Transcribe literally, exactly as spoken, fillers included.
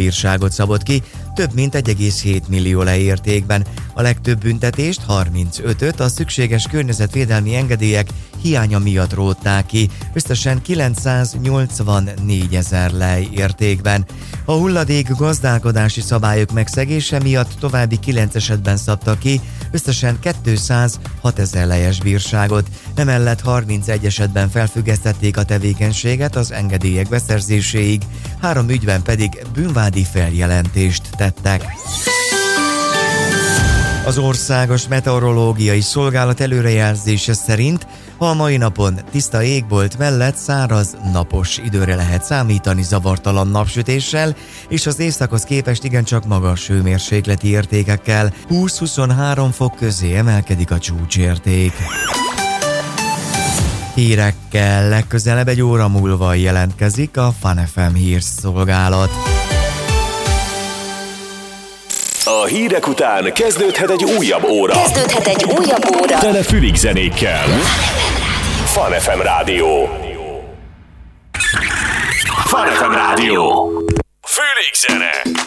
bírságot szabott ki, több mint egy egész hét millió lei értékben. A legtöbb büntetést, harmincötöt a szükséges környezetvédelmi engedélyek hiánya miatt rótták ki, összesen kilencszáznyolcvannégy ezer lej értékben. A hulladék gazdálkodási szabályok megszegése miatt további kilenc esetben szabtak ki, összesen kétszázhat ezer lejes bírságot. Emellett harmincegy esetben felfüggesztették a tevékenységet az engedélyek beszerzéséig, három ügyben pedig bűnvádi feljelentést tettek. Az Országos Meteorológiai Szolgálat előrejelzése szerint a mai napon tiszta égbolt mellett száraz, napos időre lehet számítani zavartalan napsütéssel, és az éjszakhoz képest igencsak magas hőmérsékleti értékekkel, húsz-huszonhárom fok közé emelkedik a csúcsérték. Hírekkel legközelebb egy óra múlva jelentkezik a Fun ef em hírszolgálat. A hírek után kezdődhet egy újabb óra. Kezdődhet egy újabb óra. Tele fülig zenékkel. Fun ef em Rádió. Fun ef em Rádió. Fülig zene.